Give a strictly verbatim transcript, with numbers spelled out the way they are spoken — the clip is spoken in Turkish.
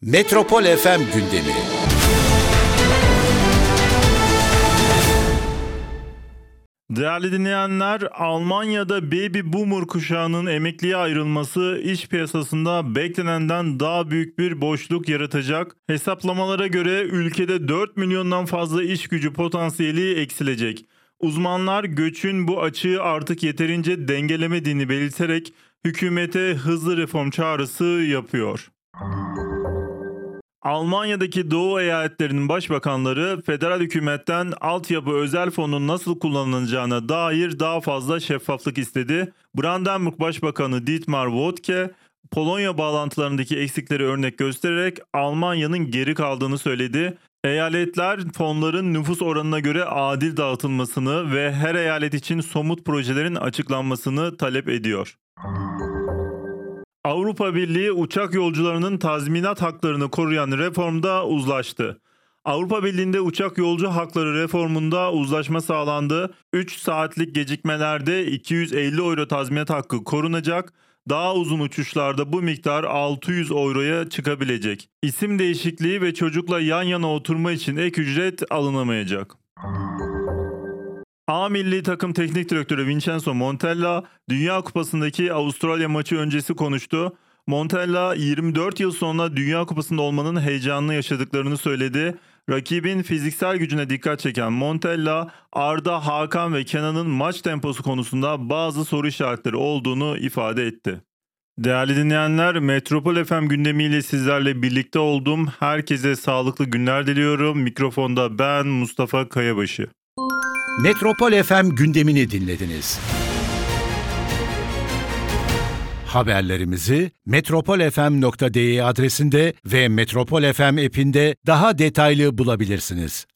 Metropol F M gündemi. Değerli dinleyenler, Almanya'da Baby Boomer kuşağının emekliye ayrılması iş piyasasında beklenenden daha büyük bir boşluk yaratacak. Hesaplamalara göre ülkede dört milyondan fazla iş gücü potansiyeli eksilecek. Uzmanlar göçün bu açığı artık yeterince dengelemediğini belirterek hükümete hızlı reform çağrısı yapıyor. Almanya'daki Doğu eyaletlerinin başbakanları federal hükümetten altyapı özel fonun nasıl kullanılacağına dair daha fazla şeffaflık istedi. Brandenburg Başbakanı Dietmar Woidke, Polonya bağlantılarındaki eksikleri örnek göstererek Almanya'nın geri kaldığını söyledi. Eyaletler fonların nüfus oranına göre adil dağıtılmasını ve her eyalet için somut projelerin açıklanmasını talep ediyor. Avrupa Birliği uçak yolcularının tazminat haklarını koruyan reformda uzlaştı. Avrupa Birliği'nde uçak yolcu hakları reformunda uzlaşma sağlandı. üç saatlik gecikmelerde iki yüz elli euro tazminat hakkı korunacak. Daha uzun uçuşlarda bu miktar altı yüz euroya çıkabilecek. İsim değişikliği ve çocukla yan yana oturma için ek ücret alınamayacak. A milli takım teknik direktörü Vincenzo Montella, Dünya Kupası'ndaki Avustralya maçı öncesi konuştu. Montella, yirmi dört yıl sonra Dünya Kupası'nda olmanın heyecanını yaşadıklarını söyledi. Rakibin fiziksel gücüne dikkat çeken Montella, Arda, Hakan ve Kenan'ın maç temposu konusunda bazı soru işaretleri olduğunu ifade etti. Değerli dinleyenler, Metropol F M gündemiyle sizlerle birlikte oldum. Herkese sağlıklı günler diliyorum. Mikrofonda ben Mustafa Kayabaşı. Metropol F M gündemini dinlediniz. Haberlerimizi metropol f m nokta d e adresinde ve Metropol F M app'inde daha detaylı bulabilirsiniz.